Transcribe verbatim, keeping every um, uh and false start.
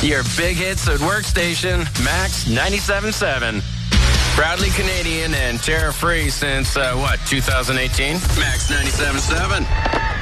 Your big hits at workstation, Max ninety-seven point seven. Proudly Canadian and tariff-free since, uh, what, two thousand eighteen? Max ninety-seven point seven.